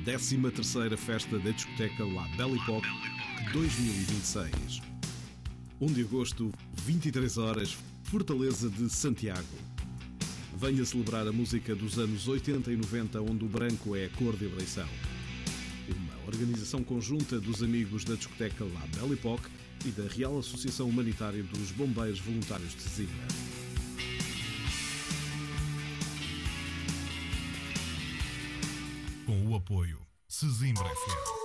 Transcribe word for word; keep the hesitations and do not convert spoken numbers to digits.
décima terceira Festa da Discoteca La Belle Époque dois mil e vinte e seis. um de agosto, vinte e três horas, Fortaleza de Santiago. Venha celebrar a música dos anos oitenta e noventa, onde o branco é a cor de eleição. Uma organização conjunta dos amigos da discoteca La Belle Époque e da Real Associação Humanitária dos Bombeiros Voluntários de Sesimbra. Com o apoio Sesimbra F M.